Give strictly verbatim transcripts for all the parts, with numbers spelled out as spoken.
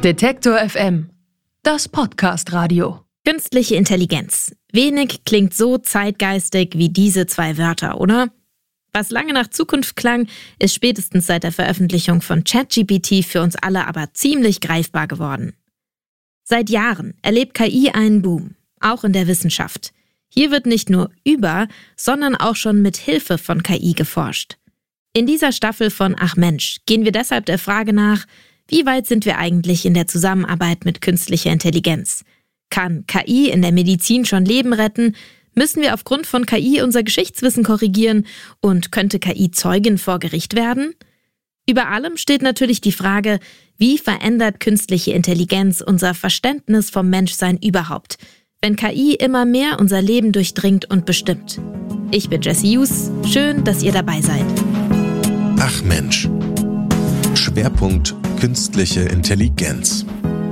Detektor F M, das Podcast-Radio. Künstliche Intelligenz. Wenig klingt so zeitgeistig wie diese zwei Wörter, oder? Was lange nach Zukunft klang, ist spätestens seit der Veröffentlichung von ChatGPT für uns alle aber ziemlich greifbar geworden. Seit Jahren erlebt K I einen Boom, auch in der Wissenschaft. Hier wird nicht nur über, sondern auch schon mit Hilfe von K I geforscht. In dieser Staffel von Ach Mensch gehen wir deshalb der Frage nach, wie weit sind wir eigentlich in der Zusammenarbeit mit künstlicher Intelligenz? Kann K I in der Medizin schon Leben retten? Müssen wir aufgrund von K I unser Geschichtswissen korrigieren? Und könnte K I Zeugin vor Gericht werden? Über allem steht natürlich die Frage, wie verändert künstliche Intelligenz unser Verständnis vom Menschsein überhaupt, wenn K I immer mehr unser Leben durchdringt und bestimmt? Ich bin Jessie Hughes. Schön, dass ihr dabei seid. Ach Mensch. Schwerpunkt Künstliche Intelligenz.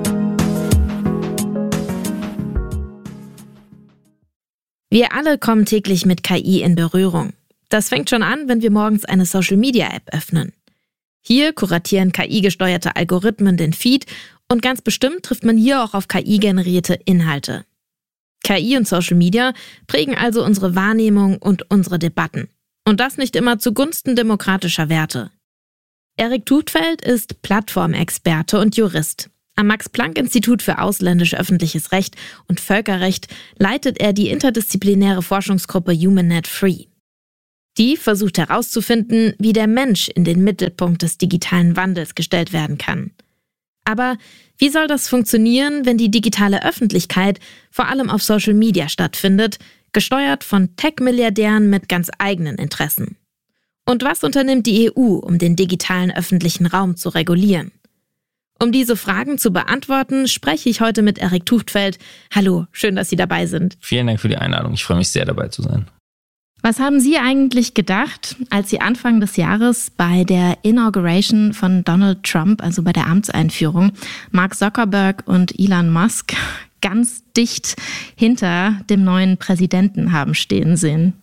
Wir alle kommen täglich mit K I in Berührung. Das fängt schon an, wenn wir morgens eine Social-Media-App öffnen. Hier kuratieren K I-gesteuerte Algorithmen den Feed und ganz bestimmt trifft man hier auch auf K I-generierte Inhalte. K I und Social Media prägen also unsere Wahrnehmung und unsere Debatten. Und das nicht immer zugunsten demokratischer Werte. Erik Tuchtfeld ist Plattformexperte und Jurist. Am Max-Planck-Institut für ausländisch-öffentliches Recht und Völkerrecht leitet er die interdisziplinäre Forschungsgruppe HumanNet Free. Die versucht herauszufinden, wie der Mensch in den Mittelpunkt des digitalen Wandels gestellt werden kann. Aber wie soll das funktionieren, wenn die digitale Öffentlichkeit vor allem auf Social Media stattfindet, gesteuert von Tech-Milliardären mit ganz eigenen Interessen? Und was unternimmt die E U, um den digitalen öffentlichen Raum zu regulieren? Um diese Fragen zu beantworten, spreche ich heute mit Erik Tuchtfeld. Hallo, schön, dass Sie dabei sind. Vielen Dank für die Einladung. Ich freue mich sehr, dabei zu sein. Was haben Sie eigentlich gedacht, als Sie Anfang des Jahres bei der Inauguration von Donald Trump, also bei der Amtseinführung, Mark Zuckerberg und Elon Musk ganz dicht hinter dem neuen Präsidenten haben stehen sehen?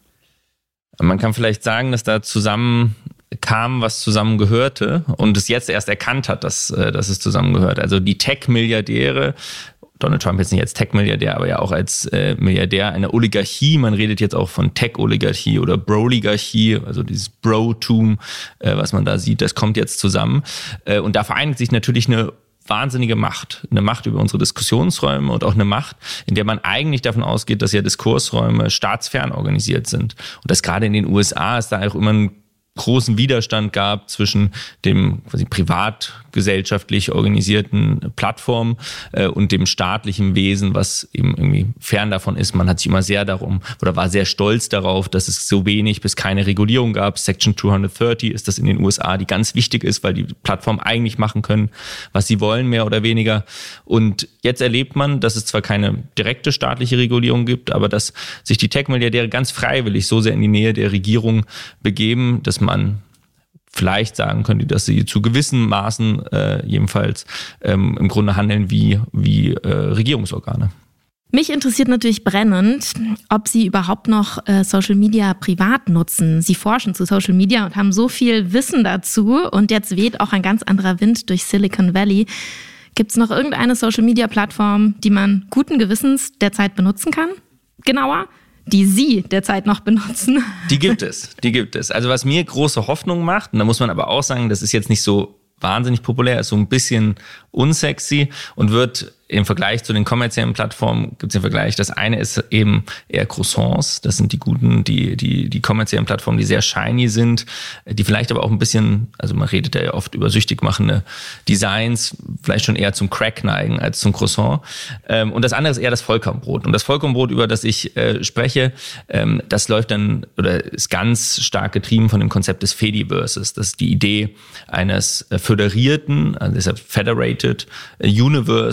Man kann vielleicht sagen, dass da zusammen kam, was zusammengehörte und es jetzt erst erkannt hat, dass, dass es zusammengehört. Also die Tech-Milliardäre, Donald Trump jetzt nicht als Tech-Milliardär, aber ja auch als äh, Milliardär einer Oligarchie. Man redet jetzt auch von Tech-Oligarchie oder Broligarchie, also dieses Bro-Tum, äh, was man da sieht, das kommt jetzt zusammen. Äh, und da vereinigt sich natürlich eine wahnsinnige Macht. Eine Macht über unsere Diskussionsräume und auch eine Macht, in der man eigentlich davon ausgeht, dass ja Diskursräume staatsfern organisiert sind. Und dass gerade in den U S A es da auch immer ein großen Widerstand gab zwischen dem quasi privatgesellschaftlich organisierten Plattformen äh, und dem staatlichen Wesen, was eben irgendwie fern davon ist. Man hat sich immer sehr darum oder war sehr stolz darauf, dass es so wenig bis keine Regulierung gab. Section zweihundertdreißig ist das in den U S A, die ganz wichtig ist, weil die Plattformen eigentlich machen können, was sie wollen, mehr oder weniger. Und jetzt erlebt man, dass es zwar keine direkte staatliche Regulierung gibt, aber dass sich die Tech-Milliardäre ganz freiwillig so sehr in die Nähe der Regierung begeben, dass man vielleicht sagen könnte, dass sie zu gewissen Maßen äh, jedenfalls ähm, im Grunde handeln wie, wie äh, Regierungsorgane. Mich interessiert natürlich brennend, ob Sie überhaupt noch äh, Social Media privat nutzen. Sie forschen zu Social Media und haben so viel Wissen dazu und jetzt weht auch ein ganz anderer Wind durch Silicon Valley. Gibt es noch irgendeine Social Media Plattform, die man guten Gewissens derzeit benutzen kann? Genauer? Die Sie derzeit noch benutzen? Die gibt es, die gibt es. Also was mir große Hoffnung macht, und da muss man aber auch sagen, das ist jetzt nicht so wahnsinnig populär, ist so ein bisschen unsexy und wird im Vergleich zu den kommerziellen Plattformen, gibt es den Vergleich, das eine ist eben eher Croissants, das sind die guten, die die die kommerziellen Plattformen, die sehr shiny sind, die vielleicht aber auch ein bisschen, also man redet ja oft über süchtig machende Designs, vielleicht schon eher zum Crack neigen als zum Croissant. Und das andere ist eher das Vollkornbrot. Und das Vollkornbrot, über das ich äh, spreche, ähm, das läuft dann oder ist ganz stark getrieben von dem Konzept des Fediverses. Das ist die Idee eines föderierten, also deshalb Federated Universe,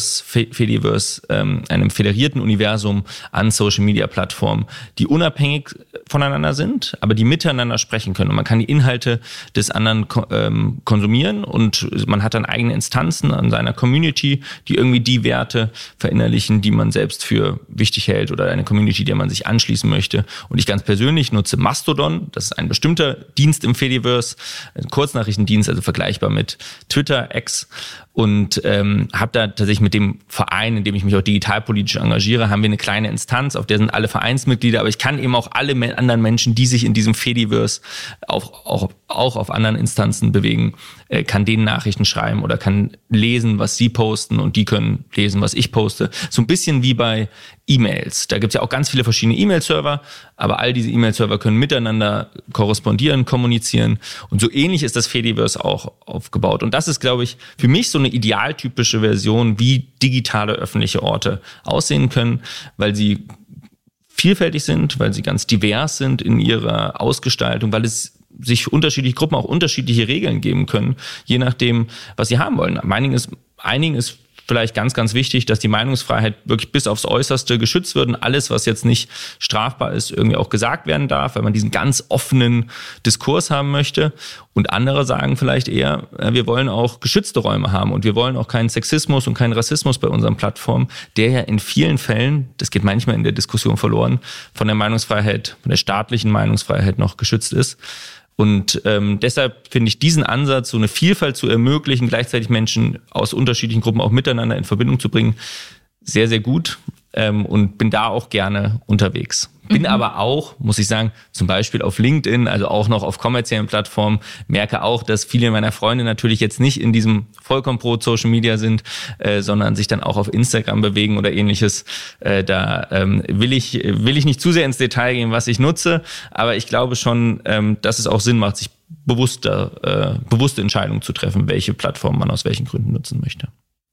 Fediverse, ähm, einem föderierten Universum an Social-Media-Plattformen, die unabhängig voneinander sind, aber die miteinander sprechen können. Und man kann die Inhalte des anderen ko- ähm, konsumieren und man hat dann eigene Instanzen an seiner Community, die irgendwie die Werte verinnerlichen, die man selbst für wichtig hält oder eine Community, der man sich anschließen möchte. Und ich ganz persönlich nutze Mastodon. Das ist ein bestimmter Dienst im Fediverse, ein Kurznachrichtendienst, also vergleichbar mit Twitter, X. Und ähm, habe da tatsächlich mit dem Verein, in dem ich mich auch digitalpolitisch engagiere, haben wir eine kleine Instanz, auf der sind alle Vereinsmitglieder, aber ich kann eben auch alle me- anderen Menschen, die sich in diesem Fediverse auch, auch, auch auf anderen Instanzen bewegen, äh, kann denen Nachrichten schreiben oder kann lesen, was sie posten und die können lesen, was ich poste. So ein bisschen wie bei E-Mails. Da gibt es ja auch ganz viele verschiedene E-Mail-Server, aber all diese E-Mail-Server können miteinander korrespondieren, kommunizieren und so ähnlich ist das Fediverse auch aufgebaut. Und das ist, glaube ich, für mich so eine idealtypische Version, wie digitale öffentliche Orte aussehen können, weil sie vielfältig sind, weil sie ganz divers sind in ihrer Ausgestaltung, weil es sich unterschiedliche Gruppen auch unterschiedliche Regeln geben können, je nachdem, was sie haben wollen. Einigen ist, einigen ist vielleicht ganz, ganz wichtig, dass die Meinungsfreiheit wirklich bis aufs Äußerste geschützt wird und alles, was jetzt nicht strafbar ist, irgendwie auch gesagt werden darf, weil man diesen ganz offenen Diskurs haben möchte. Und andere sagen vielleicht eher, wir wollen auch geschützte Räume haben und wir wollen auch keinen Sexismus und keinen Rassismus bei unseren Plattformen, der ja in vielen Fällen, das geht manchmal in der Diskussion verloren, von der Meinungsfreiheit, von der staatlichen Meinungsfreiheit noch geschützt ist. Und ähm, deshalb finde ich diesen Ansatz, so eine Vielfalt zu ermöglichen, gleichzeitig Menschen aus unterschiedlichen Gruppen auch miteinander in Verbindung zu bringen, sehr, sehr gut ähm, und bin da auch gerne unterwegs. Bin mhm. aber auch, muss ich sagen, zum Beispiel auf LinkedIn, also auch noch auf kommerziellen Plattformen, merke auch, dass viele meiner Freunde natürlich jetzt nicht in diesem vollkommen pro Social Media sind, äh, sondern sich dann auch auf Instagram bewegen oder ähnliches. Äh, da ähm, will ich will ich nicht zu sehr ins Detail gehen, was ich nutze, aber ich glaube schon, ähm, dass es auch Sinn macht, sich bewusster, äh, bewusste Entscheidungen zu treffen, welche Plattform man aus welchen Gründen nutzen möchte.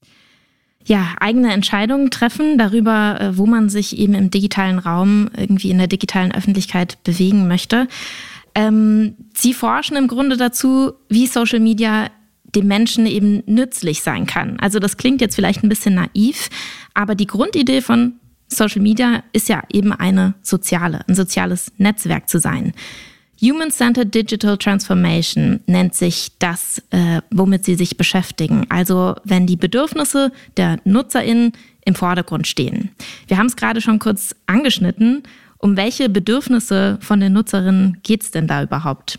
Ja, eigene Entscheidungen treffen darüber, wo man sich eben im digitalen Raum irgendwie in der digitalen Öffentlichkeit bewegen möchte. Ähm, Sie forschen im Grunde dazu, wie Social Media dem Menschen eben nützlich sein kann. Also das klingt jetzt vielleicht ein bisschen naiv, aber die Grundidee von Social Media ist ja eben eine soziale, ein soziales Netzwerk zu sein. Human-Centered Digital Transformation nennt sich das, äh, womit sie sich beschäftigen. Also wenn die Bedürfnisse der NutzerInnen im Vordergrund stehen. Wir haben es gerade schon kurz angeschnitten. Um welche Bedürfnisse von den Nutzerinnen geht es denn da überhaupt?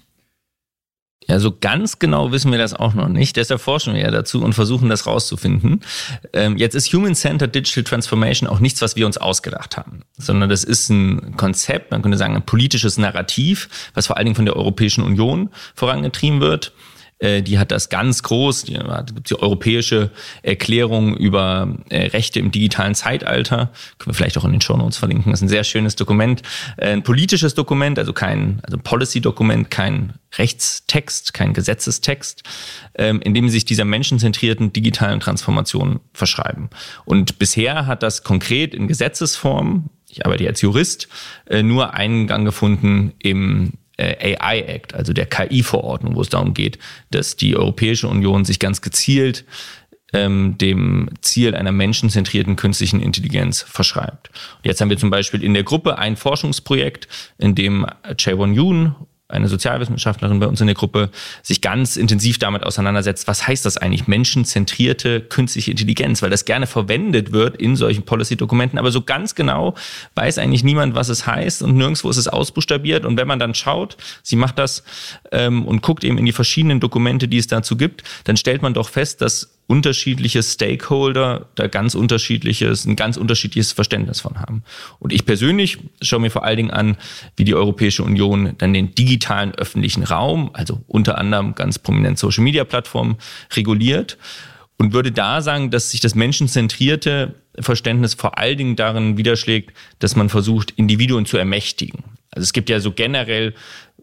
Ja, so ganz genau wissen wir das auch noch nicht. Deshalb forschen wir ja dazu und versuchen das rauszufinden. Ähm, jetzt ist Human-Centered Digital Transformation auch nichts, was wir uns ausgedacht haben, sondern das ist ein Konzept, man könnte sagen ein politisches Narrativ, was vor allen Dingen von der Europäischen Union vorangetrieben wird. Äh, die hat das ganz groß, da gibt es die europäische Erklärung über äh, Rechte im digitalen Zeitalter, können wir vielleicht auch in den Shownotes verlinken, das ist ein sehr schönes Dokument, äh, ein politisches Dokument, also kein also Policy-Dokument, kein Rechtstext, kein Gesetzestext, ähm, in dem sich dieser menschenzentrierten digitalen Transformation verschreiben. Und bisher hat das konkret in Gesetzesform, ich arbeite als Jurist, äh, nur Eingang gefunden im A I-Act, also der K I-Verordnung, wo es darum geht, dass die Europäische Union sich ganz gezielt ähm, dem Ziel einer menschenzentrierten künstlichen Intelligenz verschreibt. Und jetzt haben wir zum Beispiel in der Gruppe ein Forschungsprojekt, in dem Chaewon Yoon, eine Sozialwissenschaftlerin bei uns in der Gruppe, sich ganz intensiv damit auseinandersetzt, was heißt das eigentlich, menschenzentrierte künstliche Intelligenz, weil das gerne verwendet wird in solchen Policy-Dokumenten, aber so ganz genau weiß eigentlich niemand, was es heißt und nirgendwo ist es ausbuchstabiert und wenn man dann schaut, sie macht das ähm, und guckt eben in die verschiedenen Dokumente, die es dazu gibt, dann stellt man doch fest, dass unterschiedliche Stakeholder da ganz unterschiedliches, ein ganz unterschiedliches Verständnis von haben. Und ich persönlich schaue mir vor allen Dingen an, wie die Europäische Union dann den digitalen öffentlichen Raum, also unter anderem ganz prominent Social-Media-Plattformen, reguliert und würde da sagen, dass sich das menschenzentrierte Verständnis vor allen Dingen darin niederschlägt, dass man versucht, Individuen zu ermächtigen. Also es gibt ja so generell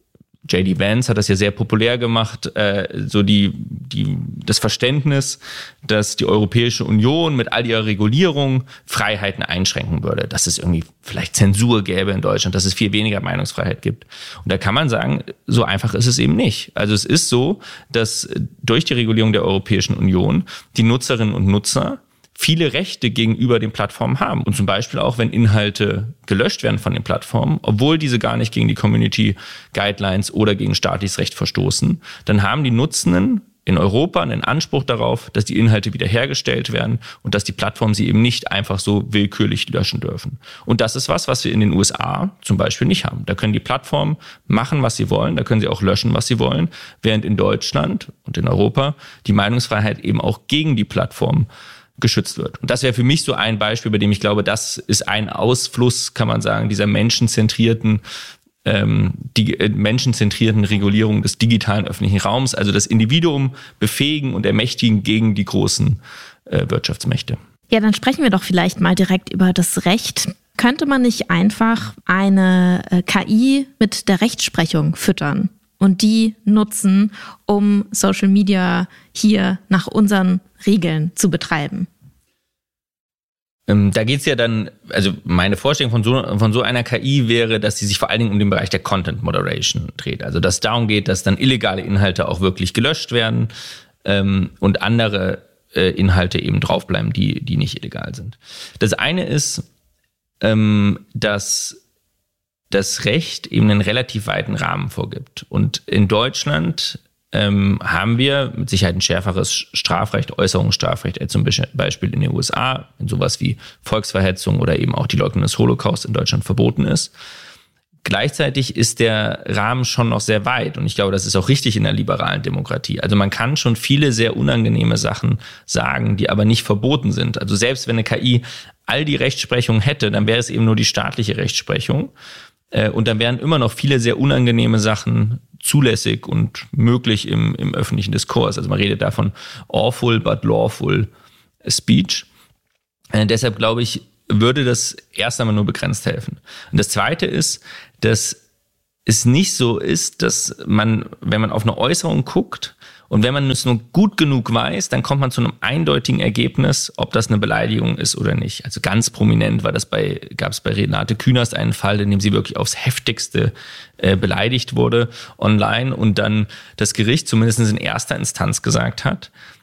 J D Vance hat das ja sehr populär gemacht, äh, so die, die, das Verständnis, dass die Europäische Union mit all ihrer Regulierung Freiheiten einschränken würde, dass es irgendwie vielleicht Zensur gäbe in Deutschland, dass es viel weniger Meinungsfreiheit gibt. Und da kann man sagen, so einfach ist es eben nicht. Also es ist so, dass durch die Regulierung der Europäischen Union die Nutzerinnen und Nutzer viele Rechte gegenüber den Plattformen haben. Und zum Beispiel auch, wenn Inhalte gelöscht werden von den Plattformen, obwohl diese gar nicht gegen die Community Guidelines oder gegen staatliches Recht verstoßen, dann haben die Nutzenden in Europa einen Anspruch darauf, dass die Inhalte wiederhergestellt werden und dass die Plattformen sie eben nicht einfach so willkürlich löschen dürfen. Und das ist was, was wir in den U S A zum Beispiel nicht haben. Da können die Plattformen machen, was sie wollen, da können sie auch löschen, was sie wollen, während in Deutschland und in Europa die Meinungsfreiheit eben auch gegen die Plattform geschützt wird. Und das wäre für mich so ein Beispiel, bei dem ich glaube, das ist ein Ausfluss, kann man sagen, dieser menschenzentrierten Ähm, die äh, menschenzentrierten Regulierung des digitalen öffentlichen Raums, also das Individuum befähigen und ermächtigen gegen die großen äh, Wirtschaftsmächte. Ja, dann sprechen wir doch vielleicht mal direkt über das Recht. Könnte man nicht einfach eine äh, K I mit der Rechtsprechung füttern und die nutzen, um Social Media hier nach unseren Regeln zu betreiben? Da geht's ja dann, also meine Vorstellung von so, von so einer K I wäre, dass sie sich vor allen Dingen um den Bereich der Content Moderation dreht. Also dass es darum geht, dass dann illegale Inhalte auch wirklich gelöscht werden ähm, und andere äh, Inhalte eben draufbleiben, die, die nicht illegal sind. Das eine ist, ähm, dass das Recht eben einen relativ weiten Rahmen vorgibt. Und in Deutschland Ähm, haben wir mit Sicherheit ein schärferes Strafrecht, Äußerungsstrafrecht als zum Beispiel in den U S A, in sowas wie Volksverhetzung oder eben auch die Leugnung des Holocaust in Deutschland verboten ist. Gleichzeitig ist der Rahmen schon noch sehr weit und ich glaube, das ist auch richtig in der liberalen Demokratie. Also man kann schon viele sehr unangenehme Sachen sagen, die aber nicht verboten sind. Also selbst wenn eine K I all die Rechtsprechung hätte, dann wäre es eben nur die staatliche Rechtsprechung. Und dann wären immer noch viele sehr unangenehme Sachen zulässig und möglich im, im öffentlichen Diskurs. Also man redet da von awful but lawful speech. Äh, deshalb glaube ich, würde das erst einmal nur begrenzt helfen. Und das Zweite ist, dass es nicht so ist, dass man, wenn man auf eine Äußerung guckt und wenn man es nur gut genug weiß, dann kommt man zu einem eindeutigen Ergebnis, ob das eine Beleidigung ist oder nicht. Also ganz prominent war das bei, gab es bei Renate Künast einen Fall, in dem sie wirklich aufs Heftigste äh, beleidigt wurde online und dann das Gericht zumindest in erster Instanz gesagt hat,